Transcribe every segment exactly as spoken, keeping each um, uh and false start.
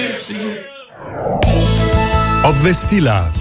Obvestila.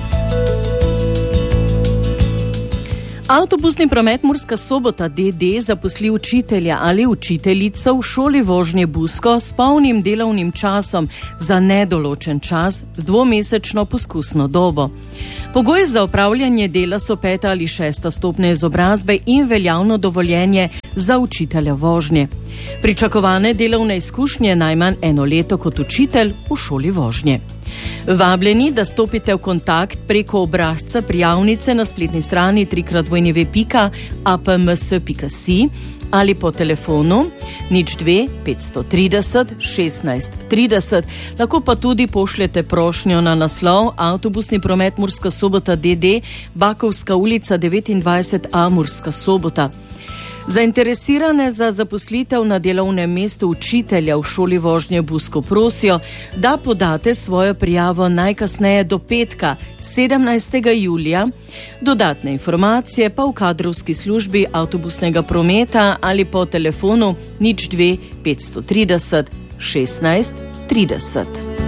Avtobusni promet Murska Sobota D D zaposli učitelja ali učiteljico v šoli vožnje Busko s polnim delovnim časom za nedoločen čas z dvomesečno poskusno dobo. Pogoji za opravljanje dela so peta ali šesta stopnja izobrazbe in veljavno dovoljenje za učitelja vožnje. Pričakovane delovne izkušnje najmanj eno leto kot učitelj v šoli vožnje. Vabljeni, da stopite v kontakt preko obrazca prijavnice na spletni strani trikrat dvojni pika a p m s pika si ali po telefonu nič dve petsto trideset šestnajst trideset. Lahko pa tudi pošljete prošnjo na naslov Avtobusni promet Murska Sobota D D, Bakovska ulica devetindvajset A, Murska Sobota. Zainteresirane za zaposlitev na delovnem mestu učitelja v šoli vožnje Busko prosijo, da podate svojo prijavo najkasneje do petka, sedemnajstega julija. Dodatne informacije pa v kadrovski službi avtobusnega prometa ali po telefonu nič dve petsto trideset šestnajst trideset.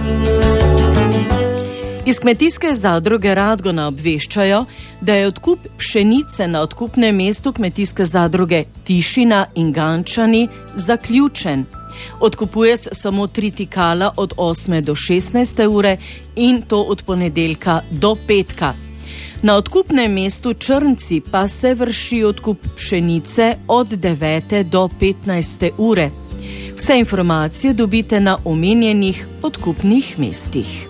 Iz kmetijske zadruge Radgona obveščajo, da je odkup pšenice na odkupnem mestu kmetijske zadruge Tišina in Gančani zaključen. Odkupuje se samo tri tikala od osme do šestnajste ure in to od ponedeljka do petka. Na odkupnem mestu Črnci pa se vrši odkup pšenice od devete do petnajste ure. Vse informacije dobite na omenjenih odkupnih mestih.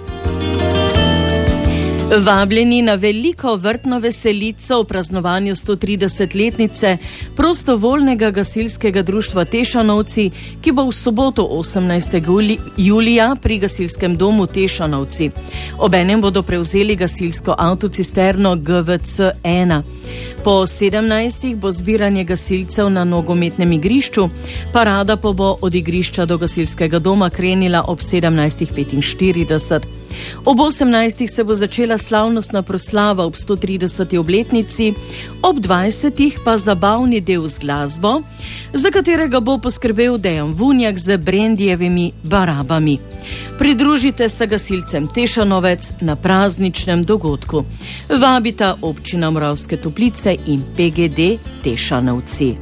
Vabljeni na veliko vrtno veselico v praznovanju sto tridesetletnice prostovoljnega gasilskega društva Tešanovci, ki bo v soboto osemnajstega julija pri gasilskem domu Tešanovci. Obenem bodo prevzeli gasilsko avtocisterno G V C ena. Po sedemnajstih bo zbiranje gasilcev na nogometnem igrišču, parada pa bo od igrišča do gasilskega doma krenila ob sedemnajstih petinštirideset. Ob osemnajstih se bo začela slavnostna proslava ob sto trideseti obletnici, ob dvajsetih pa zabavni del z glasbo, za katerega bo poskrbel Dejan Vunjak z Brendijevimi barabami. Pridružite se gasilcem Tešanovec na prazničnem dogodku. Vabita občina Moravske Toplice in P G D Tešanovci.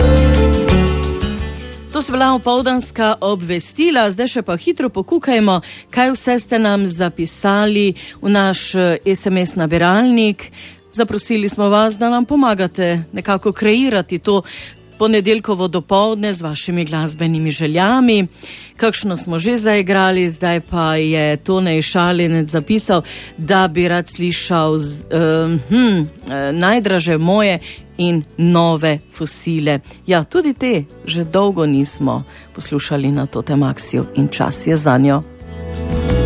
To so bila opoldanska obvestila, zdaj še pa hitro pokukajmo, kaj vse ste nam zapisali v naš es em es nabiralnik. Zaprosili smo vas, da nam pomagate nekako kreirati to ponedeljkovo dopoldne z vašimi glasbenimi željami. Kakšno smo že zaigrali, zdaj pa je Tonej Šalinec zapisal, da bi rad slišal z, uh, hm, najdraže moje in nove fosile. Ja, tudi te že dolgo nismo poslušali na to temaksijo in čas je zanjo.